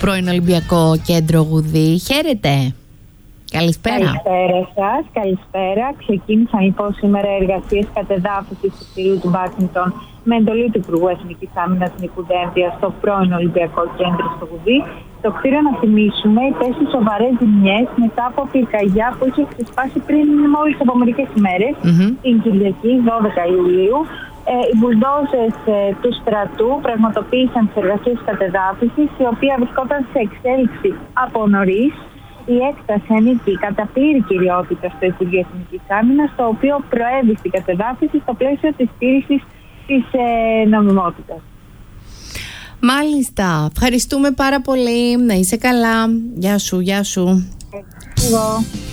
πρώην Ολυμπιακό Κέντρο Γουδί. Χαίρετε. Καλησπέρα. Καλησπέρα σας, καλησπέρα. Ξεκίνησαν λοιπόν σήμερα εργασίες κατεδάφισης του κτηρίου του Μπάτινγκτον με εντολή του Υπουργού Εθνικής Άμυνας Νίκου Δένδια στο πρώην Ολυμπιακό Κέντρο στο Γουδί. Το κτίριο, να θυμίσουμε, υπέστη σοβαρές ζημιές μετά από πυρκαγιά που είχε ξεσπάσει πριν μόλις από μερικές ημέρες, την Κυριακή 12 Ιουλίου. Οι μπουλντόζες του στρατού πραγματοποίησαν τις εργασίες κατεδάφισης, η οποία βρισκόταν σε εξέλιξη από νωρίς. Η έκταση ανήκει κατά πλήρη κυριότητα στο Υπουργείο Εθνικής Άμυνας, το οποίο προέβη στην κατεδάφιση στο πλαίσιο της στήρησης της νομιμότητας. Μάλιστα. Ευχαριστούμε πάρα πολύ. Να είσαι καλά. Γεια σου, γεια σου. Εγώ.